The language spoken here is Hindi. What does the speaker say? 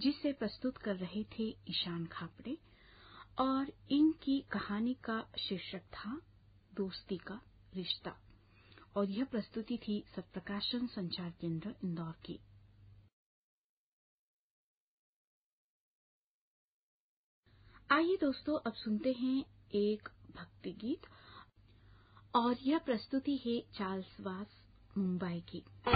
जिसे प्रस्तुत कर रहे थे ईशान खापड़े और इनकी कहानी का शीर्षक था दोस्ती का रिश्ता और यह प्रस्तुति थी सत्प्रकाशन संचार केंद्र इंदौर की। आइए दोस्तों अब सुनते हैं एक भक्ति गीत और यह प्रस्तुति है चार्ल्स वास मुंबई की।